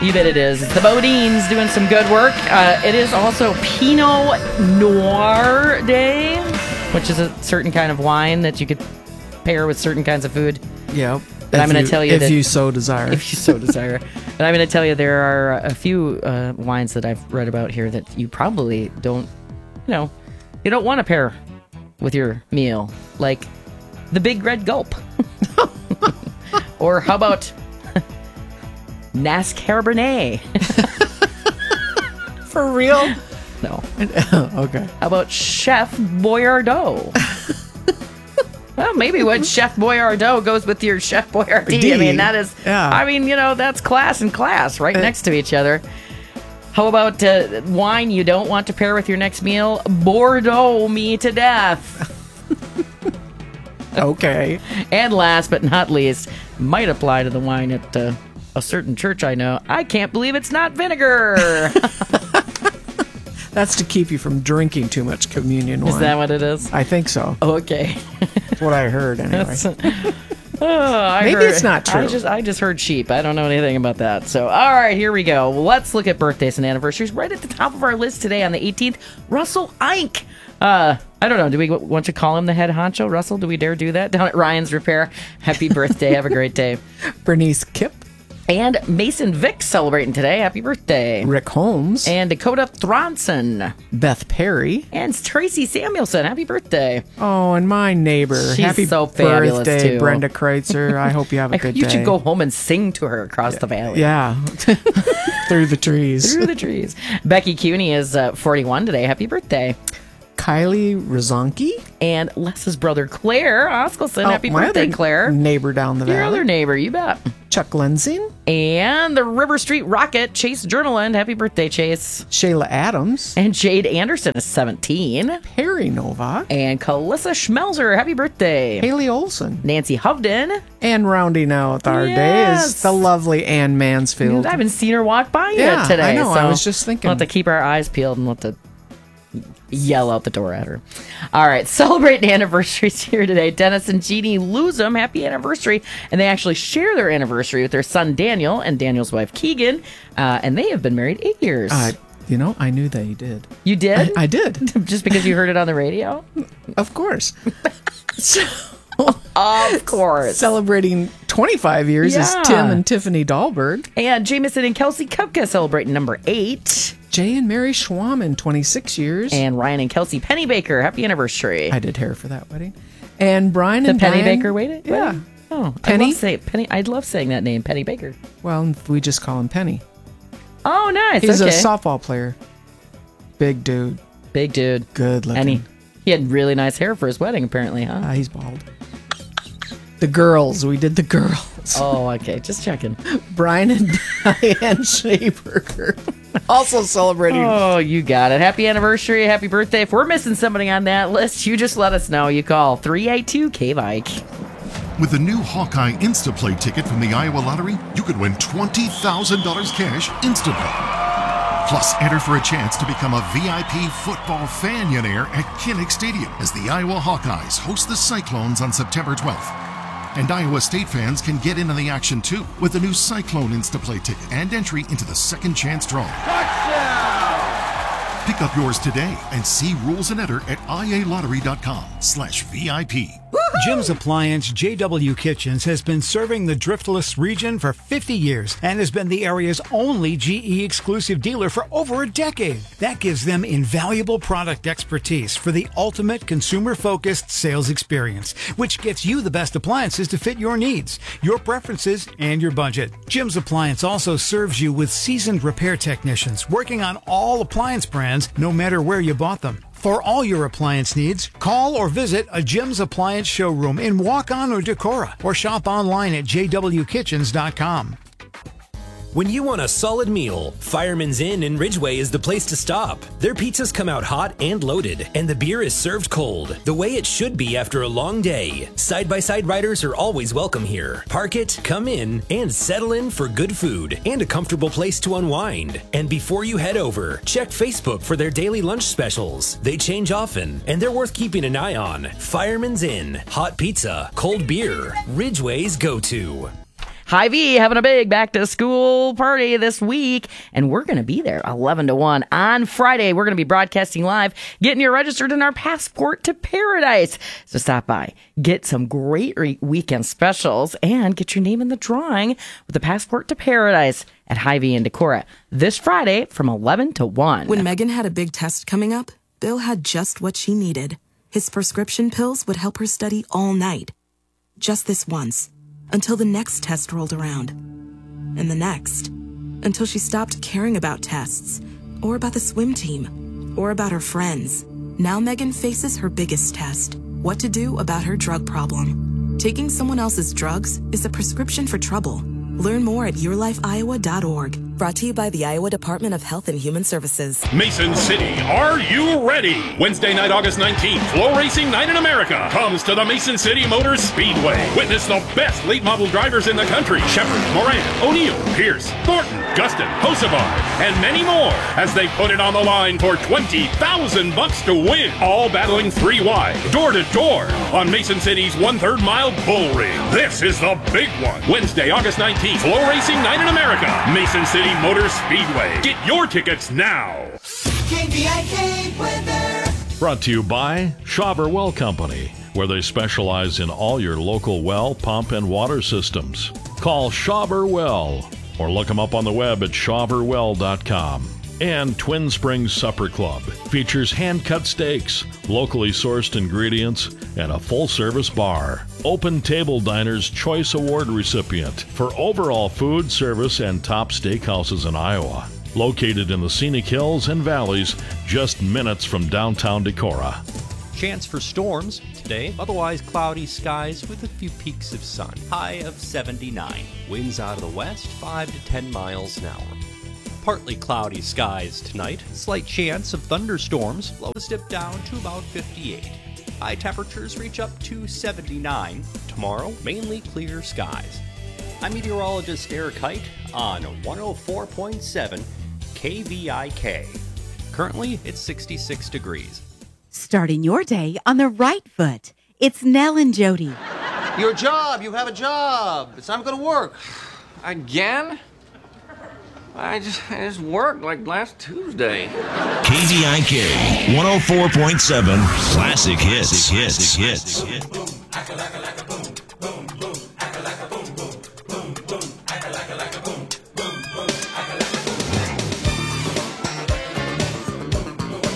You bet it is. It's the Bodines doing some good work. It is also Pinot Noir Day, which is a certain kind of wine that you could pair with certain kinds of food. Yep. But I'm going to tell you if you so desire. If you so desire. And I'm going to tell you there are a few wines that I've read about here that you probably don't, you don't want to pair with your meal. Like the Big Red Gulp. Or how about Nas Cabernet? For real? No. Okay. How about Chef Boyardee? Well, maybe when Chef Boyardee goes with your Chef Boyardee. I mean, that is, that's class and class right next to each other. How about wine you don't want to pair with your next meal? Bordeaux me to death. Okay. And last but not least, might apply to the wine at a certain church I know. I can't believe it's not vinegar. That's to keep you from drinking too much communion wine. Is that what it is? I think so. Okay. That's what I heard anyway. Maybe it's not true. I just heard sheep. I don't know anything about that. So, all right, here we go. Let's look at birthdays and anniversaries. Right at the top of our list today on the 18th, Russell Ike. I don't know. Do we want to call him the head honcho? Russell, do we dare do that? Down at Ryan's Repair. Happy birthday. Have a great day. Bernice Kipp. And Mason Vick celebrating today. Happy birthday. Rick Holmes. And Dakota Thronson. Beth Perry. And Tracy Samuelson. Happy birthday. Oh, and my neighbor. She's Happy so fabulous, birthday, too. Brenda Kreutzer. I hope you have a good day. You should go home and sing to her across the valley. Yeah. Through the trees. Through the trees. Becky Cooney is 41 today. Happy birthday. Kylie Rozonki. And Les's brother, Claire Oskelson. Happy birthday, Claire. Neighbor down the valley. Your other neighbor, you bet. Chuck Lensing. And the River Street Rocket, Chase Journaland. Happy birthday, Chase. Shayla Adams. And Jade Anderson is 17. Perry Novak. And Kalissa Schmelzer. Happy birthday. Haley Olson. Nancy Hovden. And rounding out our day is the lovely Ann Mansfield. I haven't seen her walk by yet today. I know. So I was just thinking. We'll have to keep our eyes peeled and we'll have to yell out the door at her. All right, celebrating anniversaries here today. Dennis and Jeannie Luzum, happy anniversary. And they actually share their anniversary with their son Daniel and Daniel's wife Keegan. And they have been married 8 years. I knew they did. You did? I did. Just because you heard it on the radio? Of course. Of course. Celebrating 25 years is Tim and Tiffany Dahlberg. And Jameson and Kelsey Kupka celebrating number 8. Jay and Mary Schwamm, 26 years. And Ryan and Kelsey Pennybaker, happy anniversary. I did hair for that wedding. And Brian and Pennybaker wedding? Yeah. Oh, Penny? I'd love saying that name, Pennybaker. Well, we just call him Penny. Oh, nice. He's a softball player. Big dude. Big dude. Good looking. And he had really nice hair for his wedding, apparently, huh? He's bald. The girls. We did the girls. Oh, okay. Just checking. Brian and Diane Schaeberger. Also celebrating. Oh, you got it. Happy anniversary. Happy birthday. If we're missing somebody on that list, you just let us know. You call 382-KVIKE. With the new Hawkeye Instaplay ticket from the Iowa Lottery, you could win $20,000 cash instantly. Plus, enter for a chance to become a VIP football fanionaire at Kinnick Stadium as the Iowa Hawkeyes host the Cyclones on September 12th. And Iowa State fans can get in on the action too with the new Cyclone Instaplay ticket and entry into the second chance draw. Touchdown! Pick up yours today and see rules and enter at ialottery.com/VIP. Jim's Appliance JW Kitchens has been serving the Driftless region for 50 years and has been the area's only GE exclusive dealer for over a decade. That gives them invaluable product expertise for the ultimate consumer-focused sales experience, which gets you the best appliances to fit your needs, your preferences, and your budget. Jim's Appliance also serves you with seasoned repair technicians working on all appliance brands, no matter where you bought them. For all your appliance needs, call or visit a Jim's Appliance showroom in Waukon or Decorah, or shop online at jwkitchens.com. When you want a solid meal, Fireman's Inn in Ridgeway is the place to stop. Their pizzas come out hot and loaded, and the beer is served cold, the way it should be after a long day. Side-by-side riders are always welcome here. Park it, come in, and settle in for good food and a comfortable place to unwind. And before you head over, check Facebook for their daily lunch specials. They change often, and they're worth keeping an eye on. Fireman's Inn, hot pizza, cold beer, Ridgeway's go-to. Hy-Vee having a big back-to-school party this week, and we're going to be there 11 to 1 on Friday. We're going to be broadcasting live, getting you registered in our Passport to Paradise. So stop by, get some great weekend specials, and get your name in the drawing with the Passport to Paradise at Hy-Vee in Decorah this Friday from 11 to 1. When Megan had a big test coming up, Bill had just what she needed. His prescription pills would help her study all night. Just this once, until the next test rolled around. And the next, until she stopped caring about tests, or about the swim team, or about her friends. Now Megan faces her biggest test, what to do about her drug problem. Taking someone else's drugs is a prescription for trouble. Learn more at yourlifeiowa.org. Brought to you by the Iowa Department of Health and Human Services. Mason City, are you ready? Wednesday night, August 19th, Flow Racing Night in America comes to the Mason City Motor Speedway. Witness the best late model drivers in the country. Shepard, Moran, O'Neill, Pierce, Thornton, Gustin, Hocevar, and many more as they put it on the line for $20,000 to win. All battling 3 wide, door to door on Mason City's 1/3 mile bull ring. This is the big one. Wednesday, August 19th, Flow Racing Night in America. Mason City Motor Speedway. Get your tickets now. KVIK weather. Brought to you by Schauber Well Company, where they specialize in all your local well, pump, and water systems. Call Schauber Well or look them up on the web at schauberwell.com. And Twin Springs Supper Club features hand-cut steaks, locally sourced ingredients, and a full-service bar. Open Table Diner's Choice Award recipient for overall food, service, and top steakhouses in Iowa. Located in the scenic hills and valleys, just minutes from downtown Decorah. Chance for storms today, otherwise cloudy skies with a few peaks of sun. High of 79. Winds out of the west, 5 to 10 miles an hour. Partly cloudy skies tonight. Slight chance of thunderstorms. Lows dip down to about 58. High temperatures reach up to 79. Tomorrow, mainly clear skies. I'm meteorologist Eric Height on 104.7 KVIK. Currently, it's 66 degrees. Starting your day on the right foot. It's Nell and Jody. Your job. You have a job. It's time to go to work. Again? I just worked like last Tuesday. KVIK 104.7 Classic Hits.